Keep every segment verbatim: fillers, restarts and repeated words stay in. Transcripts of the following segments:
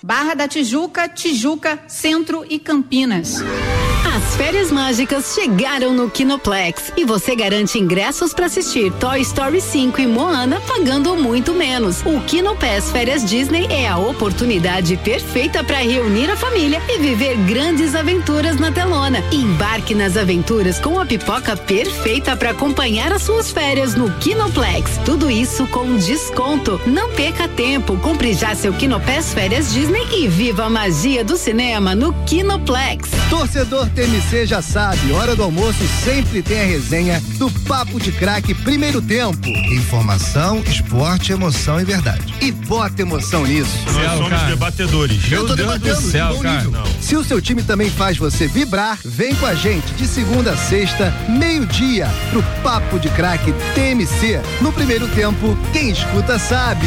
Barra da Tijuca, Tijuca, Centro e Campinas. As férias mágicas chegaram no Kinoplex e você garante ingressos para assistir Toy Story cinco e Moana pagando muito menos. O Kinopass Férias Disney é a oportunidade perfeita para reunir a família e viver grandes aventuras na telona. Embarque nas aventuras com a pipoca perfeita para acompanhar as suas férias no Kinoplex. Tudo isso com desconto. Não perca tempo, compre já seu Kinopass Férias Disney e viva a magia do cinema no Kinoplex. Torcedor T M C já sabe, hora do almoço sempre tem a resenha do Papo de Craque Primeiro Tempo. Informação, esporte, emoção e verdade. E bota emoção nisso. Nós céu, somos cara. debatedores. Eu tô Deus debatendo do céu, bom cara. nível. Se o seu time também faz você vibrar, vem com a gente de segunda a sexta, meio-dia, pro Papo de Craque T M C. No Primeiro Tempo, quem escuta sabe.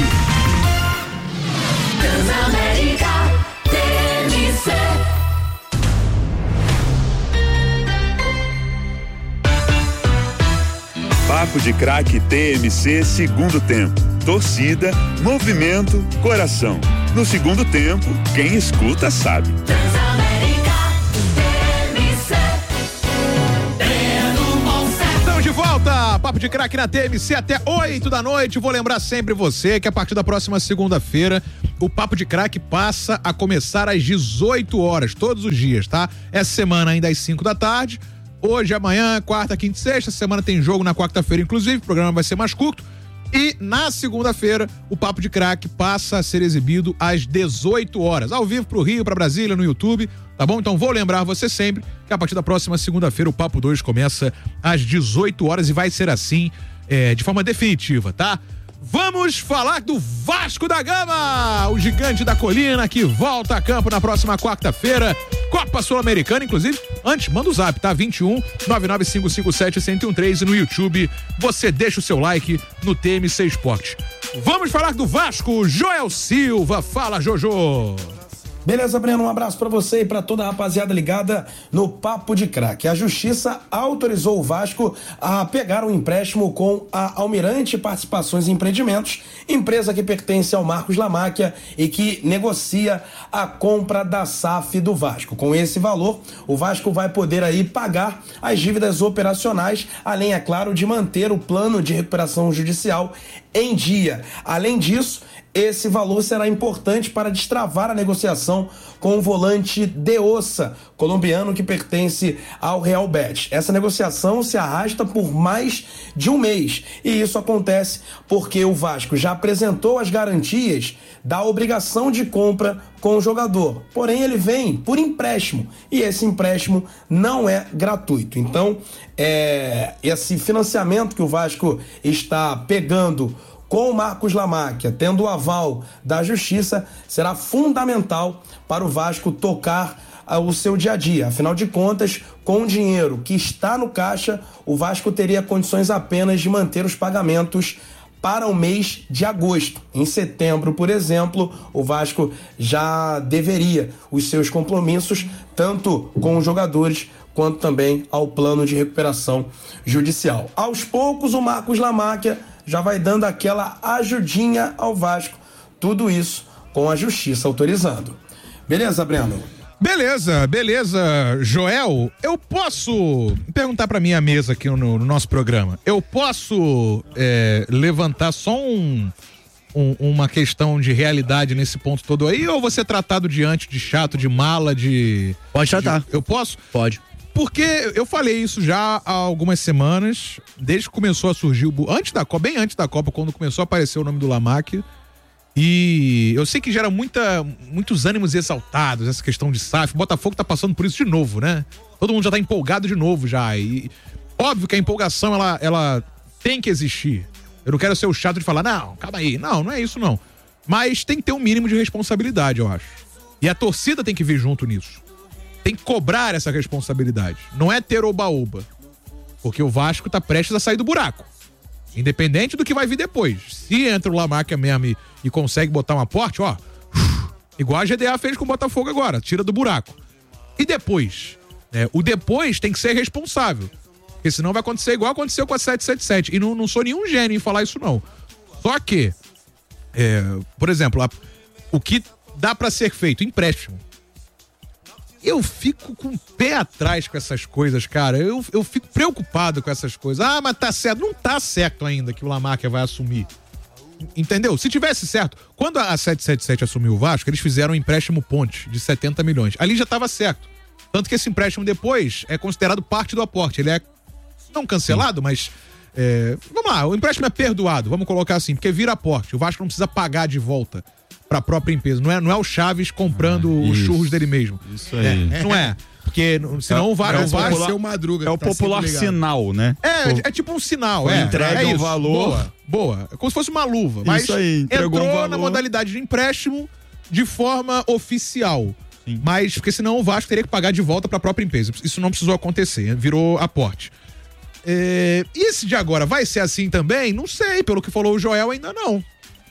Transamérica T M C. Papo de Craque T M C Segundo Tempo. Torcida, movimento, coração. No segundo tempo, quem escuta sabe. Transamérica T M C. Estamos de volta, Papo de Craque na T M C até oito da noite. Vou lembrar sempre você que a partir da próxima segunda-feira o Papo de Craque passa a começar às dezoito horas, todos os dias, tá? Essa semana ainda às cinco da tarde. Hoje, amanhã, quarta, quinta e sexta. Semana tem jogo na quarta-feira, inclusive. O programa vai ser mais curto. E na segunda-feira, o Papo de Craque passa a ser exibido às dezoito horas. Ao vivo pro Rio, pra Brasília, no YouTube. Tá bom? Então vou lembrar você sempre que a partir da próxima segunda-feira o Papo dois começa às dezoito horas e vai ser assim é, de forma definitiva, tá? Vamos falar do Vasco da Gama, o gigante da colina que volta a campo na próxima quarta-feira. Copa Sul-Americana, inclusive. Antes, manda o zap, tá? vinte e um, nove nove cinco cinco sete, um zero um três e no YouTube você deixa o seu like no T M C Esporte. Vamos falar do Vasco, Joel Silva. Fala, Jojo. Beleza, Breno, um abraço pra você e pra toda a rapaziada ligada no Papo de Craque. A Justiça autorizou o Vasco a pegar um empréstimo com a Almirante Participações e Empreendimentos, empresa que pertence ao Marcos Lamáquia e que negocia a compra da S A F do Vasco. Com esse valor, o Vasco vai poder aí pagar as dívidas operacionais, além, é claro, de manter o plano de recuperação judicial em dia. Além disso, esse valor será importante para destravar a negociação com o volante De Ossa, colombiano que pertence ao Real Betis. Essa negociação se arrasta por mais de um mês e isso acontece porque o Vasco já apresentou as garantias da obrigação de compra com o jogador. Porém, ele vem por empréstimo e esse empréstimo não é gratuito. Então, é, esse financiamento que o Vasco está pegando com o Marcos Lamáquia, tendo o aval da Justiça, será fundamental para o Vasco tocar uh, o seu dia a dia. Afinal de contas, com o dinheiro que está no caixa, o Vasco teria condições apenas de manter os pagamentos para o mês de agosto. Em setembro, por exemplo, o Vasco já deveria os seus compromissos, tanto com os jogadores quanto também ao plano de recuperação judicial. Aos poucos, o Marcos Lamáquia já vai dando aquela ajudinha ao Vasco. Tudo isso com a Justiça autorizando. Beleza, Breno? Beleza, beleza, Joel. Eu posso perguntar pra minha mesa aqui no, no nosso programa. Eu posso é, levantar só um, um, uma questão de realidade nesse ponto todo aí? Ou você tratado diante de chato, de mala, de... Pode tratar. De, eu posso? Pode. Porque eu falei isso já há algumas semanas, desde que começou a surgir o... Antes da Copa, bem antes da Copa, quando começou a aparecer o nome do Lamáquia. E eu sei que gera muita, muitos ânimos exaltados, essa questão de S A F. O Botafogo tá passando por isso de novo, né? Todo mundo já tá empolgado de novo já. E óbvio que a empolgação, ela, ela tem que existir. Eu não quero ser o chato de falar, não, calma aí. Não, não é isso não. Mas tem que ter um mínimo de responsabilidade, eu acho. E a torcida tem que vir junto nisso. Tem que cobrar essa responsabilidade. Não é ter oba-oba. Porque o Vasco tá prestes a sair do buraco. Independente do que vai vir depois. Se entra o Lamáquia mesmo e, e consegue botar um aporte, ó. Igual a G D A fez com o Botafogo agora. Tira do buraco. E depois? Né, o depois tem que ser responsável. Porque senão vai acontecer igual aconteceu com a sete sete sete. E não, não sou nenhum gênio em falar isso, não. Só que, é, por exemplo, a, o que dá pra ser feito, empréstimo. Eu fico com o pé atrás com essas coisas, cara. Eu, eu fico preocupado com essas coisas. Ah, mas tá certo. Não tá certo ainda que o Lamáquia vai assumir. Entendeu? Se tivesse certo, quando a sete sete sete assumiu o Vasco, eles fizeram um empréstimo ponte de setenta milhões. Ali já tava certo. Tanto que esse empréstimo depois é considerado parte do aporte. Ele é não cancelado, mas... É, vamos lá, o empréstimo é perdoado, vamos colocar assim, porque vira aporte. O Vasco não precisa pagar de volta para a própria empresa. Não é, não é o Chaves comprando ah, os churros dele mesmo. Isso aí. É, não é. Porque senão é, o Vasco... É o, vai ser o Madruga. É o tá popular sinal, né? É, é tipo um sinal. É, entrega é o valor. Boa, boa. É como se fosse uma luva. Mas isso aí, entregou entrou um na modalidade de empréstimo de forma oficial. Sim. Mas, porque senão o Vasco teria que pagar de volta para a própria empresa. Isso não precisou acontecer, virou aporte. É, e esse de agora vai ser assim também? Não sei, pelo que falou o Joel, ainda não.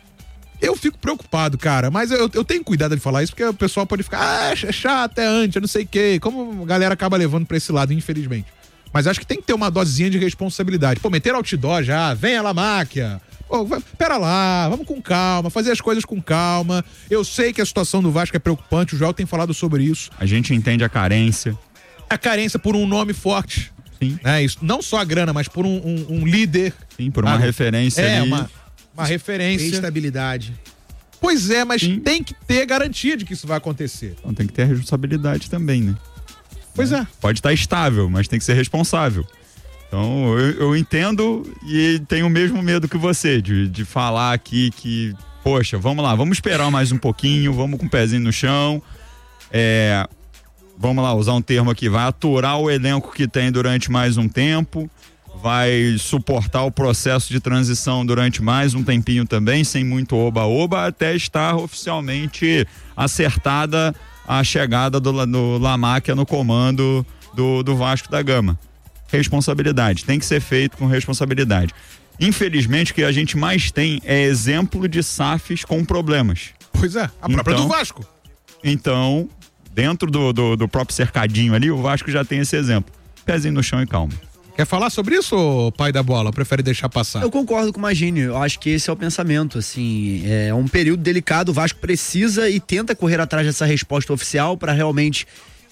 Eu fico preocupado, cara, mas eu, eu tenho cuidado de falar isso, porque o pessoal pode ficar, ah, é chato, é anti, eu não sei o quê. Como a galera acaba levando pra esse lado, infelizmente. Mas acho que tem que ter uma dosezinha de responsabilidade. Pô, meter outdoor já, vem a Lamáquia. Pô, pera lá, vamos com calma, fazer as coisas com calma. Eu sei que a situação do Vasco é preocupante, o Joel tem falado sobre isso. A gente entende a carência. A carência por um nome forte. Sim. É isso, não só a grana, mas por um, um, um líder. Sim, por uma ah, referência é, ali. Uma, uma referência. Estabilidade. Pois é, mas Sim. tem que ter garantia de que isso vai acontecer. Então tem que ter responsabilidade também, né? Pois é. Pode estar estável, mas tem que ser responsável. Então eu, eu entendo e tenho o mesmo medo que você, de, de falar aqui que, poxa, vamos lá, vamos esperar mais um pouquinho, vamos com o pezinho no chão. É... Vamos lá, usar um termo aqui, vai aturar o elenco que tem durante mais um tempo, vai suportar o processo de transição durante mais um tempinho também, sem muito oba-oba, até estar oficialmente acertada a chegada do, do Lamáquia no comando do, do Vasco da Gama. Responsabilidade, tem que ser feito com responsabilidade. Infelizmente, o que a gente mais tem é exemplo de S A Fs com problemas. Pois é, a própria então, do Vasco. Então... Dentro do, do, do próprio cercadinho ali, o Vasco já tem esse exemplo. Pezinho no chão e calma. Quer falar sobre isso, ô pai da bola? Ou prefere deixar passar? Eu concordo com o Magini. Eu acho que esse é o pensamento, assim. É um período delicado. O Vasco precisa e tenta correr atrás dessa resposta oficial para realmente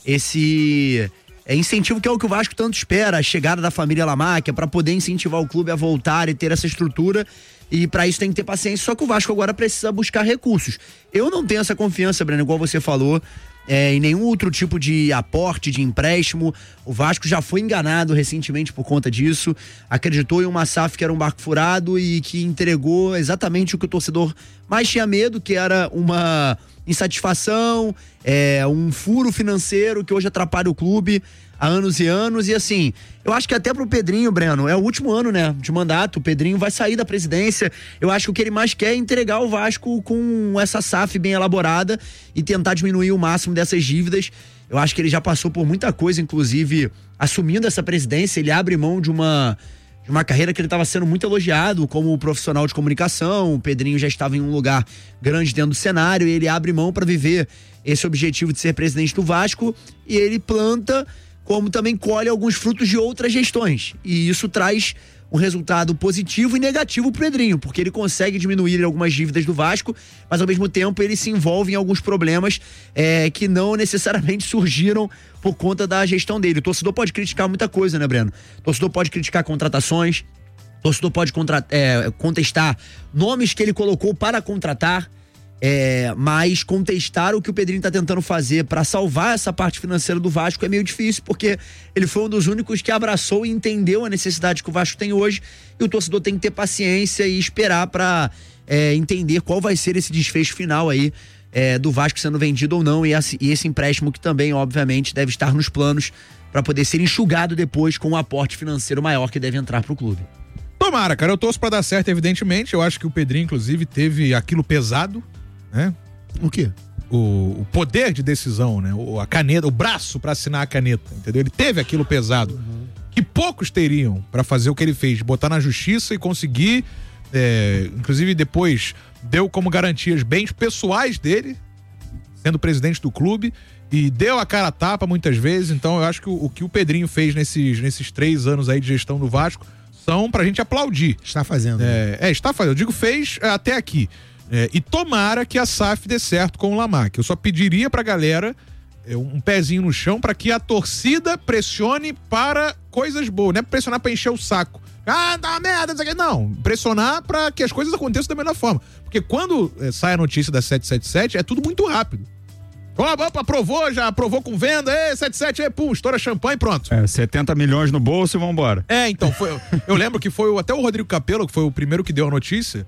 esse é, incentivo que é o que o Vasco tanto espera, a chegada da família Lamáquia, para poder incentivar o clube a voltar e ter essa estrutura. E para isso tem que ter paciência. Só que o Vasco agora precisa buscar recursos. Eu não tenho essa confiança, Breno, igual você falou. É, em nenhum outro tipo de aporte, de empréstimo. O Vasco já foi enganado recentemente por conta disso. Acreditou em uma S A F que era um barco furado e que entregou exatamente o que o torcedor mais tinha medo, que era uma insatisfação, é, um furo financeiro que hoje atrapalha o clube há anos e anos. E assim, eu acho que até pro Pedrinho, Breno, é o último ano, né, de mandato. O Pedrinho vai sair da presidência. Eu acho que o que ele mais quer é entregar o Vasco com essa S A F bem elaborada e tentar diminuir o máximo dessas dívidas. Eu acho que ele já passou por muita coisa, inclusive assumindo essa presidência. Ele abre mão de uma, de uma carreira que ele estava sendo muito elogiado como profissional de comunicação. O Pedrinho já estava em um lugar grande dentro do cenário e ele abre mão para viver esse objetivo de ser presidente do Vasco, e ele planta, como também colhe alguns frutos de outras gestões. E isso traz um resultado positivo e negativo pro Pedrinho, porque ele consegue diminuir algumas dívidas do Vasco, mas ao mesmo tempo ele se envolve em alguns problemas é, que não necessariamente surgiram por conta da gestão dele. O torcedor pode criticar muita coisa, né, Breno? O torcedor pode criticar contratações, o torcedor pode contra, é, contestar nomes que ele colocou para contratar, É, mas contestar o que o Pedrinho tá tentando fazer para salvar essa parte financeira do Vasco é meio difícil, porque ele foi um dos únicos que abraçou e entendeu a necessidade que o Vasco tem hoje, e o torcedor tem que ter paciência e esperar para é, entender qual vai ser esse desfecho final aí é, do Vasco sendo vendido ou não, e esse, e esse empréstimo que também, obviamente, deve estar nos planos para poder ser enxugado depois com um aporte financeiro maior que deve entrar pro clube. Tomara, cara, eu torço para dar certo, evidentemente. Eu acho que o Pedrinho, inclusive, teve aquilo pesado, né? O quê? O, o poder de decisão, né? O, a caneta, o braço pra assinar a caneta, entendeu? Ele teve aquilo pesado, uhum, que poucos teriam pra fazer o que ele fez, botar na justiça e conseguir, é, inclusive depois deu como garantias bens pessoais dele, sendo presidente do clube, e deu a cara a tapa muitas vezes. Então eu acho que o, o que o Pedrinho fez nesses, nesses três anos aí de gestão do Vasco são pra gente aplaudir. Está fazendo. É, é está fazendo. Eu digo fez até aqui. É, e tomara que a S A F dê certo com o Lamac. Eu só pediria pra galera é, um pezinho no chão pra que a torcida pressione para coisas boas, não é pressionar pra encher o saco. Ah, dá merda, não sei o que. Não, pressionar pra que as coisas aconteçam da melhor forma. Porque quando é, sai a notícia da sete sete sete, é tudo muito rápido. Opa, aprovou, já aprovou com venda, é, sete sete, é, pum, estoura champanhe e pronto. É, setenta milhões no bolso e vambora. É, então, foi, eu lembro que foi até o Rodrigo Capello, que foi o primeiro que deu a notícia,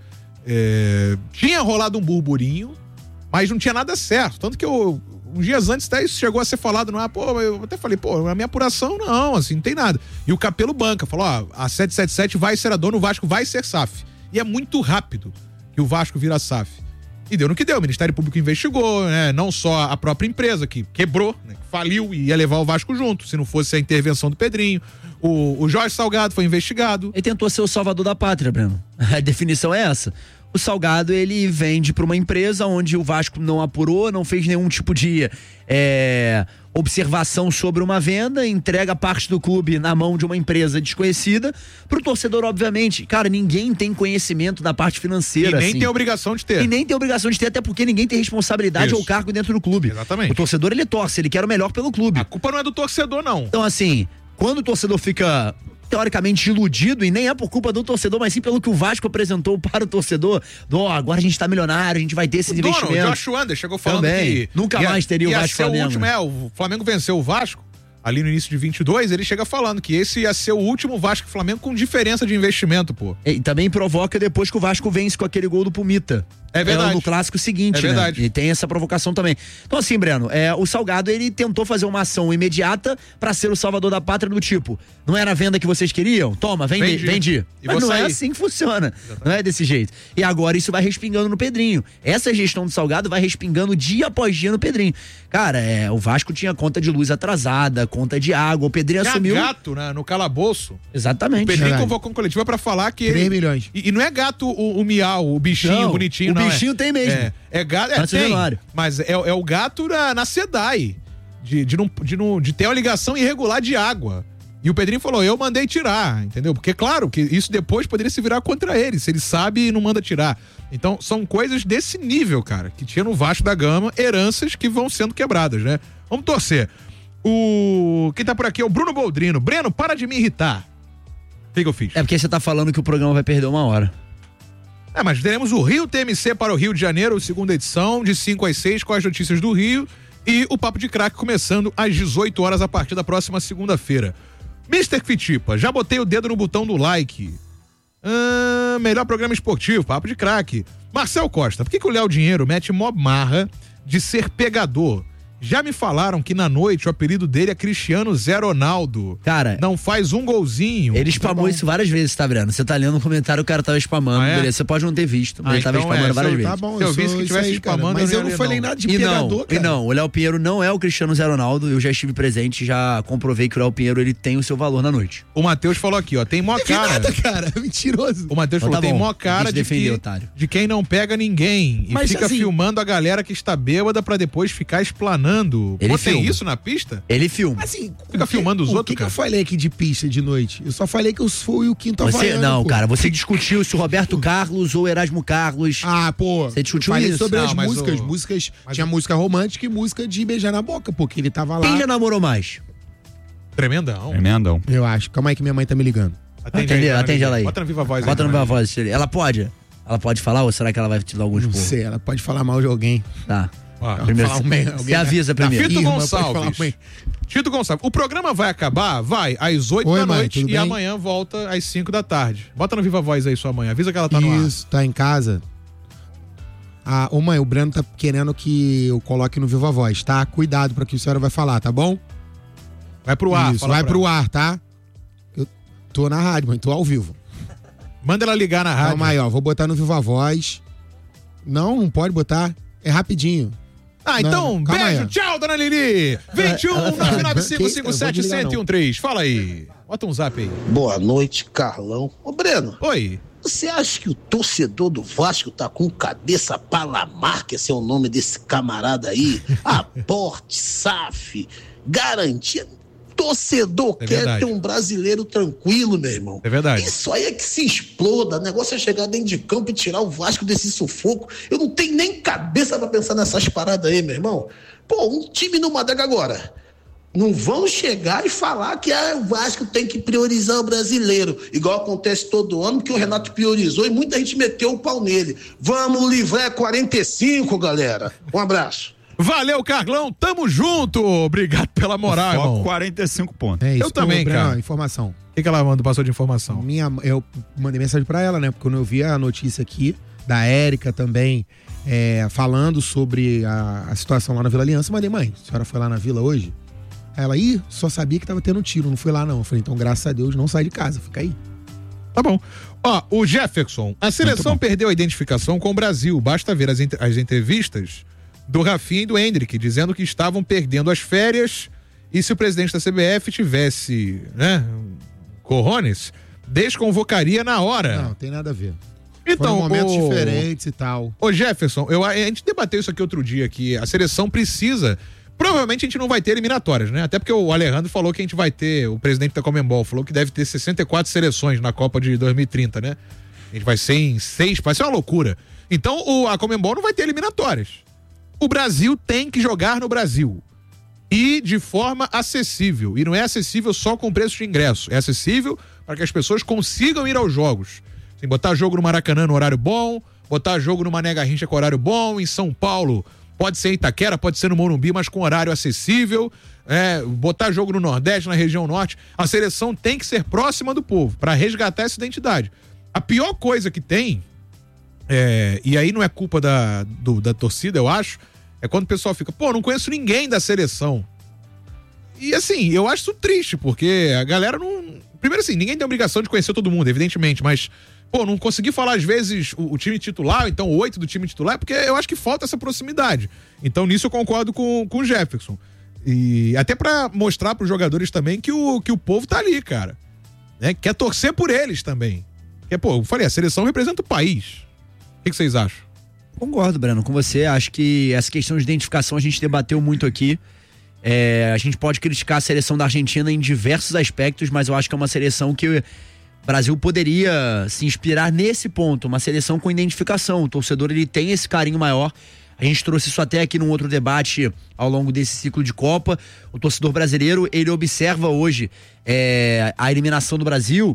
é, tinha rolado um burburinho, mas não tinha nada certo. Tanto que eu, uns dias antes até isso chegou a ser falado no ar, pô, eu até falei, pô, na minha apuração não, assim, não tem nada. E o Capello banca, falou, ó, a sete sete sete vai ser a dona, o Vasco vai ser S A F. E é muito rápido que o Vasco vira S A F. E deu no que deu, o Ministério Público investigou, né? Não só a própria empresa que quebrou, né? Que faliu e ia levar o Vasco junto, se não fosse a intervenção do Pedrinho. O, o Jorge Salgado foi investigado. Ele tentou ser o salvador da pátria, Breno. A definição é essa. O Salgado, ele vende para uma empresa onde o Vasco não apurou, não fez nenhum tipo de é, observação sobre uma venda, entrega parte do clube na mão de uma empresa desconhecida. Pro torcedor, obviamente, cara, ninguém tem conhecimento da parte financeira. E nem assim. tem obrigação de ter. E nem tem obrigação de ter, até porque ninguém tem responsabilidade Isso. ou cargo dentro do clube. Exatamente. O torcedor, ele torce, ele quer o melhor pelo clube. A culpa não é do torcedor, não. Então, assim, quando o torcedor fica teoricamente iludido, e nem é por culpa do torcedor, mas sim pelo que o Vasco apresentou para o torcedor, do, ó, agora a gente tá milionário, a gente vai ter esses o dono, investimentos. O Josh Wander chegou falando Também. que nunca ia, mais teria o ia Vasco ser Flamengo. o último, é, o Flamengo venceu o Vasco ali no início de vinte e dois, ele chega falando que esse ia ser o último Vasco e Flamengo com diferença de investimento, pô. E também provoca depois que o Vasco vence com aquele gol do Pumita. É verdade. É no clássico seguinte, É verdade. né? E tem essa provocação também. Então assim, Breno, é, o Salgado, ele tentou fazer uma ação imediata pra ser o salvador da pátria do tipo, não era a venda que vocês queriam? Toma, vende, Vendi. vendi. E Mas vou não sair. é assim que funciona. Exatamente. Não é desse jeito. E agora isso vai respingando no Pedrinho. Essa gestão do Salgado vai respingando dia após dia no Pedrinho. Cara, é, o Vasco tinha conta de luz atrasada, conta de água, o Pedrinho Tinha assumiu... gato, né, no calabouço. Exatamente. O Pedrinho Verdade. convocou uma coletiva pra falar que... três ele- milhões. E, e não é gato o, o miau, o bichinho Não, bonitinho, o não. bichinho é, tem mesmo. É, é gato, é, Antes do tem, velório. mas é, é o gato na, na SEDAI, de, de, não, de, não, de ter uma ligação irregular de água. E o Pedrinho falou, eu mandei tirar, entendeu? Porque, claro, que isso depois poderia se virar contra ele, se ele sabe e não manda tirar. Então, são coisas desse nível, cara, que tinha no Vasco da Gama, heranças que vão sendo quebradas, né? Vamos torcer. O... Quem tá por aqui é o Bruno Boldrino. Breno, para de me irritar. O que, que eu fiz? É porque você tá falando que o programa vai perder uma hora. É, mas teremos o Rio T M C para o Rio de Janeiro, segunda edição, de cinco às seis, com as notícias do Rio. E o Papo de Craque começando às dezoito horas a partir da próxima segunda-feira. mister Fitipa, já botei o dedo no botão do like. Ah, melhor programa esportivo, Papo de Craque. Marcel Costa, por que, que o Léo Dinheiro mete mó marra de ser pegador? Já me falaram que na noite o apelido dele é Cristiano Zé Ronaldo. Cara, não faz um golzinho. Ele spamou Tá isso várias vezes, tá, Breno? Você tá lendo um comentário, o cara tava spamando, Ah, é? beleza? Você pode não ter visto, mas Ah, ele tava então spamando é, várias se eu- vezes. Tá bom, Se eu eu visse sou que isso tivesse aí, cara, spamando, mas eu eu não não ia falei não. nada de E pegador, não, cara. e não, o Léo Pinheiro não é o Cristiano Zé Ronaldo, eu já estive presente, já comprovei que o Léo Pinheiro, ele tem o seu valor na noite. O Matheus falou aqui, ó, tem mó Não cara. nada, cara, mentiroso. O Matheus Então falou, tá tem bom, mó cara quis de, defender, que, otário. de quem não pega ninguém. E Mas, fica assim- filmando a galera que está bêbada pra depois ficar explanando. Ele Pô, tem filma. isso na pista? Ele filma. Assim, Fica o que- filmando os o outros, que, que eu cara? falei aqui de pista de noite? Eu só falei que eu fui o quinto Você, havaiano, não, pô. cara, você discutiu se o Roberto Carlos ou Erasmo Carlos. Ah, pô. Você discutiu falei isso? sobre Não, as mas músicas. o- músicas mas tinha o- música romântica e música de beijar na boca, porque ele tava lá. Quem já namorou mais? Tremendão. Tremendão. Eu acho. Calma aí que minha mãe tá me ligando. Atende, Atende, aí, dona atende Lívia. ela aí. Bota na viva voz Bota aí. no dona meu voz. Ela pode? Ela pode falar ou será que ela vai te dar alguns Não porros? sei, ela pode falar mal de alguém. Tá. Ó, Primeiro, falar um bem- você alguém- avisa da primeiro. Fito Irmã, pode falar Gonçalves. bem. Tito Gonçalves. O programa vai acabar? Vai, às oito Oi, da mãe, noite tudo e bem? amanhã volta às cinco da tarde. Bota no viva voz aí sua mãe. Avisa que ela tá no ar. Isso, tá em casa. Ah, ô mãe, o Breno tá querendo que eu coloque no Viva Voz, tá? Cuidado pra que a senhora vai falar, tá bom? Vai pro ar. Isso, fala vai pra pro ela. ar, tá? Eu tô na rádio, mãe, tô ao vivo. Manda ela ligar na rádio. Calma aí, ó, vou botar no Viva Voz. Não, não pode botar. É rapidinho. Ah, então, Não, calma beijo, aí. tchau, dona Lili. vinte e um, nove nove cinco, cinco sete, Que- eu vou um zero um três. Fala aí. Bota um zap aí. Boa noite, Carlão. Ô, Breno, Oi. você acha que o torcedor do Vasco tá com cabeça palamar, que esse é o nome desse camarada aí? Aporte, S A F, garantia. torcedor É quer verdade. ter um brasileiro tranquilo, meu irmão. É verdade. Isso aí é que se exploda. O negócio é chegar dentro de campo e tirar o Vasco desse sufoco. Eu não tenho nem cabeça pra pensar nessas paradas aí, meu irmão. Pô, um time no Madeira agora. Não vão chegar e falar que ah, o Vasco tem que priorizar o brasileiro, igual acontece todo ano, que o Renato priorizou e muita gente meteu o pau nele. Vamos livrar quarenta e cinco, galera. Um abraço. Valeu, Carlão, tamo junto. Obrigado pela moral, Foco irmão. quarenta e cinco pontos. É isso. Eu também, Breno, cara. Informação. O que, que ela mandou, passou de informação? Minha, eu mandei mensagem pra ela, né? Porque quando eu vi a notícia aqui, da Érica também, é, falando sobre a, a situação lá na Vila Aliança, eu mandei, mãe, a senhora foi lá na Vila hoje? Aí ela, ih, só sabia que tava tendo tiro, não fui lá não. Eu falei, então graças a Deus não sai de casa, fica aí. Tá bom. Ó, o Jefferson, a seleção perdeu a identificação com o Brasil. Basta ver as, ent- as entrevistas do Rafinha e do Hendrick, dizendo que estavam perdendo as férias e se o presidente da C B F tivesse, né, corrones, desconvocaria na hora. Não, tem nada a ver. Então, Foram momentos o... diferentes e tal. Ô Jefferson, eu, a gente debateu isso aqui outro dia, que a seleção precisa... Provavelmente a gente não vai ter eliminatórias, né? Até porque o Alejandro falou que a gente vai ter, o presidente da Conmebol falou que deve ter sessenta e quatro seleções na Copa de dois mil e trinta, né? A gente vai ser em seis, vai ser uma loucura. Então o, a Conmebol não vai ter eliminatórias. O Brasil tem que jogar no Brasil. E de forma acessível. E não é acessível só com preço de ingresso. É acessível para que as pessoas consigam ir aos jogos. Assim, botar jogo no Maracanã no horário bom, botar jogo no Mané Garrincha com horário bom, em São Paulo... Pode ser em Itaquera, pode ser no Morumbi, mas com horário acessível. É, botar jogo no Nordeste, na região Norte. A seleção tem que ser próxima do povo para resgatar essa identidade. A pior coisa que tem, é, e aí não é culpa da, do, da torcida, eu acho, é quando o pessoal fica, pô, não conheço ninguém da seleção. E assim, eu acho isso triste, porque a galera não... Primeiro assim, ninguém tem obrigação de conhecer todo mundo, evidentemente, mas... Pô, não consegui falar às vezes o, o time titular, então oito do time titular, porque eu acho que falta essa proximidade. Então nisso eu concordo com, com o Jefferson. E até pra mostrar pros jogadores também que o, que o povo tá ali, cara. Né? Quer torcer por eles também. Porque, pô, eu falei, a seleção representa o país. O que, que vocês acham? Concordo, Breno, com você. Acho que essa questão de identificação a gente debateu muito aqui. É, a gente pode criticar a seleção da Argentina em diversos aspectos, mas eu acho que é uma seleção que... O Brasil poderia se inspirar nesse ponto, uma seleção com identificação. O torcedor ele tem esse carinho maior. A gente trouxe isso até aqui num outro debate ao longo desse ciclo de Copa. O torcedor brasileiro, ele observa hoje é, a eliminação do Brasil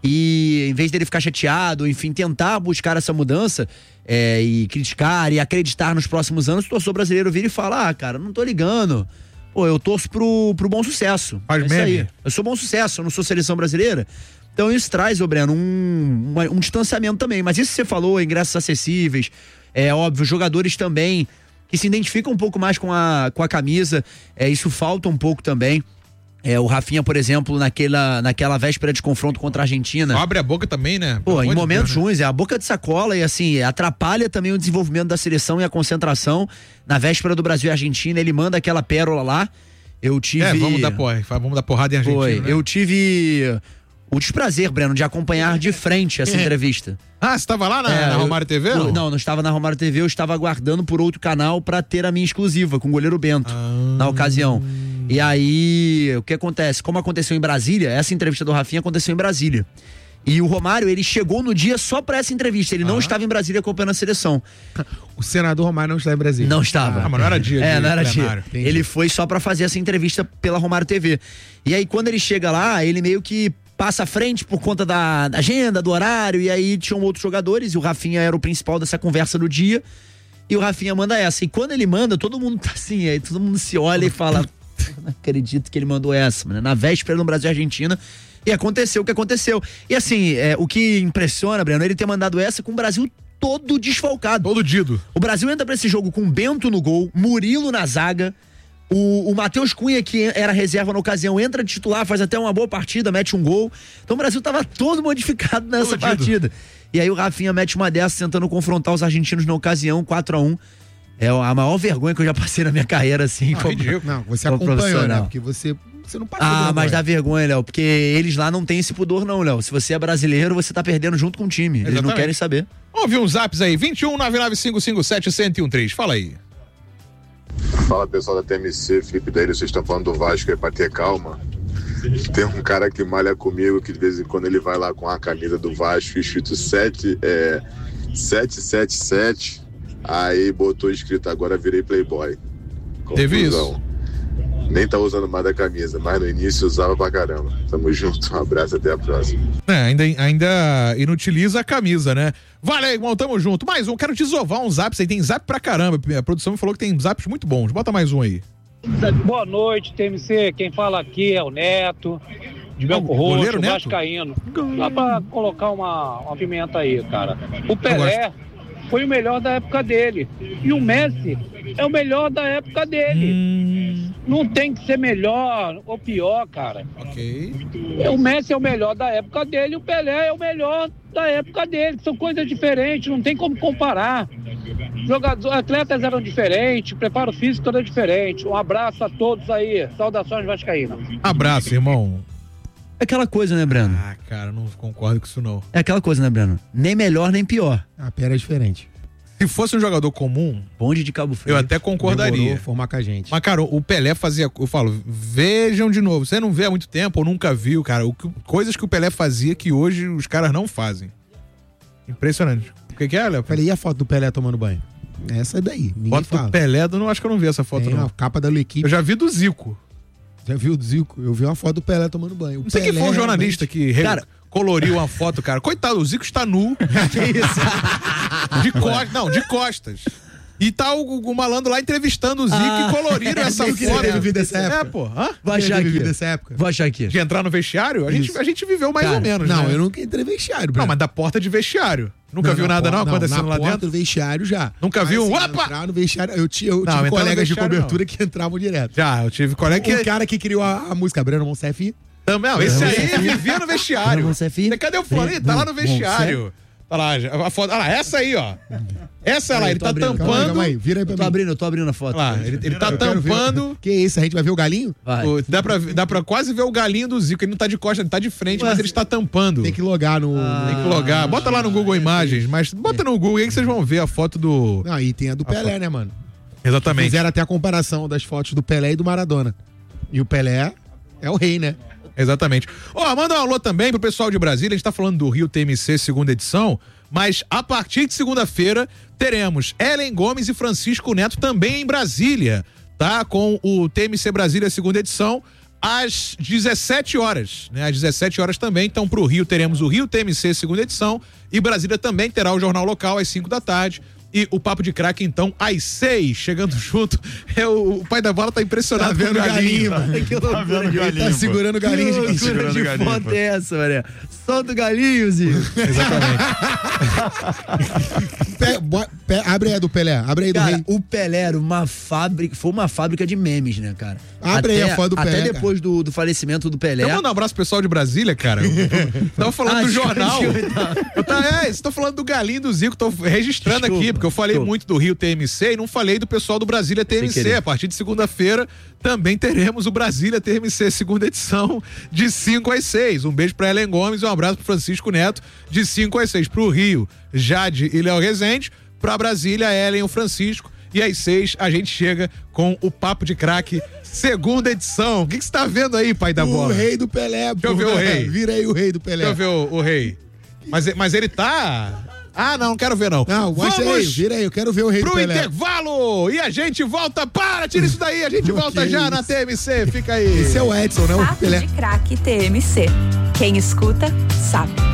e em vez dele ficar chateado, enfim, tentar buscar essa mudança é, e criticar e acreditar nos próximos anos, o torcedor brasileiro vira e fala, ah, cara, não tô ligando. Pô, eu torço pro, pro bom sucesso. Faz é isso meme. aí. Eu sou bom sucesso, eu não sou seleção brasileira. Então isso traz, ô Breno, um, um, um distanciamento também. Mas isso que você falou, ingressos acessíveis, é óbvio, jogadores também que se identificam um pouco mais com a, com a camisa, é, isso falta um pouco também. É, o Rafinha, por exemplo, naquela, naquela véspera de confronto contra a Argentina. Abre a boca também, né? Pô, Pelo em amor de momentos Deus, né? ruins, é a boca de sacola e assim, atrapalha também o desenvolvimento da seleção e a concentração. Na véspera do Brasil e Argentina, ele manda aquela pérola lá. Eu tive... É, vamos dar, porra, vamos dar porrada em Argentina, Foi, né? eu tive... o desprazer, Breno, de acompanhar de frente essa entrevista. Ah, você estava lá na, É, na eu- Romário T V? eu- não? Não, não estava na Romário T V, eu estava aguardando por outro canal pra ter a minha exclusiva com o goleiro Bento, Ah. na ocasião. E aí, o que acontece? Como aconteceu em Brasília, essa entrevista do Rafinha aconteceu em Brasília. E o Romário, ele chegou no dia só pra essa entrevista, ele não estava em Brasília acompanhando a seleção. O senador Romário não está em Brasília. Não estava. Ah, mas não era dia É, de não era plenário. dia. Ele foi só pra fazer essa entrevista pela Romário T V. E aí, quando ele chega lá, ele meio que passa à frente por conta da, da agenda, do horário, e aí tinham outros jogadores, e o Rafinha era o principal dessa conversa do dia, e o Rafinha manda essa. E quando ele manda, todo mundo tá assim, aí todo mundo se olha e fala, não acredito que ele mandou essa, mano. Na véspera no Brasil e Argentina, e aconteceu o que aconteceu. E assim, é, o que impressiona, Breno, ele ter mandado essa com o Brasil todo desfalcado. Todo dido. O Brasil entra pra esse jogo com Bento no gol, Murilo na zaga, o, o Matheus Cunha, que era reserva na ocasião, entra de titular, faz até uma boa partida, mete um gol. Então o Brasil tava todo modificado nessa Todo dido. partida. E aí o Rafinha mete uma dessas, tentando confrontar os argentinos na ocasião, quatro a um. É a maior vergonha que eu já passei na minha carreira, assim. Ah, como- ridículo. Não, você como acompanhou, né? profissional. Porque você, você não passou Ah, vergonha. mas dá vergonha, Léo, porque eles lá não têm esse pudor não, Léo. Se você é brasileiro, você tá perdendo junto com o time. Eles não Exatamente. querem saber. Vamos ouvir uns zaps aí, vinte e um, nove nove cinco cinco sete, um zero um três, fala aí. Fala pessoal da T M C, Felipe Daílio, vocês estão falando do Vasco aí pra ter calma. Tem um cara que malha comigo que de vez em quando ele vai lá com a camisa do Vasco escrito sete, é, sete sete sete, aí botou escrito agora virei playboy. Teve isso? Nem tá usando mais da camisa, mas no início usava pra caramba. Tamo junto, um abraço, até a próxima. É, ainda, ainda inutiliza a camisa, né? Valeu, irmão, tamo junto. Mais um, quero desovar uns zaps aí, tem zap pra caramba. A produção me falou que tem zaps muito bons. Bota mais um aí. Boa noite, T M C. Quem fala aqui é o Neto, de Belco Roxo, vascaíno. Dá pra colocar uma, uma pimenta aí, cara. O Pelé foi o melhor da época dele. E o Messi é o melhor da época dele. Hum. Não tem que ser melhor ou pior, cara. Ok. O Messi é o melhor da época dele e o Pelé é o melhor da época dele. São coisas diferentes, não tem como comparar. Jogadores, atletas eram diferentes, preparo físico era diferente. Um abraço a todos aí. Saudações vascaínas. Abraço, irmão. É aquela coisa, né, Breno? Ah, cara, não concordo com isso não. É aquela coisa, né, Breno? Nem melhor, nem pior. A pera é diferente. Se fosse um jogador comum, Bonde de Cabo Frio, eu até concordaria. Demorou formar com a gente. Mas, cara, o Pelé fazia, eu falo, vejam de novo, você não vê há muito tempo ou nunca viu, cara, o que, coisas que o Pelé fazia que hoje os caras não fazem. Impressionante. O que que é, Léo? Falei, e a foto do Pelé tomando banho? Essa daí, ninguém Foto fala. do Pelé, eu não acho que eu não vi essa foto, Tem não. a capa da equipe. Eu já vi do Zico. Já viu do Zico? Eu vi uma foto do Pelé tomando banho. O Não sei Pelé quem foi o jornalista realmente... que re- Cara- coloriu uma foto, cara. Coitado, o Zico está nu. Que isso? De costas. Não, de costas. E tá o, o malandro lá entrevistando o Zico Ah, e coloriram essa eu queria foto. ter vivido essa época. É, pô. Hã? Vou achar Queria ter vivido aqui. essa época. Vou achar aqui. De entrar no vestiário? A gente, a gente viveu mais Cara, ou menos, Não, né? eu nunca entrei no vestiário, Não, mas da porta de vestiário. Nunca Não, viu na nada porta- não acontecendo na lá porta dentro? do vestiário já. Nunca viu um... Mas, assim, Opa! entrar no vestiário, eu, ti- eu Não, tive entrar no colegas de vestiário, cobertura que entravam direto. Já, eu tive colega que... O cara que criou a, a música Breno Monsef. Também, não, esse aí vivia no vestiário. Breno Monsef. Cadê o fone? Tá lá no vestiário. Tá lá, a foto. Olha lá, essa aí, ó. Essa lá, Aí, ele tô tá abrindo, Calma aí, tampando. calma aí, vira aí pra Eu tô mim. abrindo, eu tô abrindo a foto. Olha lá, ele, ele tá Eu quero ver- tampando. Que isso, a gente vai ver o galinho? Vai. o- dá, pra, dá pra quase ver o galinho do Zico. Ele não tá de costas, ele tá de frente, Ué. mas ele está tampando. Tem que logar no... Tem que logar. Bota lá no Google Imagens, mas bota no Google aí que vocês vão ver a foto do. Não, e tem a do Pelé, né, mano? Exatamente. Fizeram até a comparação das fotos do Pelé e do Maradona. E o Pelé é o rei, né? Exatamente. Ó, manda um alô também pro pessoal de Brasília. A gente tá falando do Rio T M C segunda edição, mas a partir de segunda-feira teremos Ellen Gomes e Francisco Neto também em Brasília, tá? Com o T M C Brasília segunda edição às dezessete horas, né? Às dezessete horas também. Então pro Rio teremos o Rio T M C segunda edição e Brasília também terá o Jornal Local às cinco da tarde. E o Papo de Craque, então, às seis, chegando junto. É, o, o pai da bola tá impressionado Tá vendo com o galinho. o galinho, mano. Que loucura, Tá vendo o ele galinho, Tá pô. segurando o galinho de Que quem? loucura segurando de o galinho, foto pô. é essa, mané? Solta o galinho, Zico. Pe- bo- pe- abre aí a do Pelé, abre aí do Cara, rei. o Pelé era uma fábrica, foi uma fábrica de memes, né, cara? Abre aí a foto do até Pelé, depois do, do falecimento do Pelé. Eu mando um abraço pro pessoal de Brasília, cara. Eu tava falando Ah, do desculpa, jornal. desculpa. Eu tá, é, estou falando do Galinho do Zico, tô registrando Desculpa, aqui, porque eu falei desculpa. muito do Rio T M C e não falei do pessoal do Brasília T M C. querer. A partir de segunda-feira também teremos o Brasília T M C segunda edição de cinco às seis. Um beijo pra Ellen Gomes e um abraço pro Francisco Neto de cinco às seis. Pro Rio, Jade e Léo Rezende. Pra Brasília, Ellen e o Francisco. E às seis a gente chega com o Papo de Craque segunda edição. O que que você tá vendo aí, pai da O bola? rei do Pelé, Deixa eu ver o rei. Vira aí o rei do Pelé. Deixa eu ver o, o rei. Mas, mas ele tá... Ah, não, não quero ver não. Não, mostra aí, vira aí, eu quero ver o rei do pro Pelé. intervalo e a gente volta. Para, tira isso daí, a gente volta Que já isso? na T M C, fica aí. Esse é o Edson, não o Papo Pelé. de Craque T M C. Quem escuta, sabe.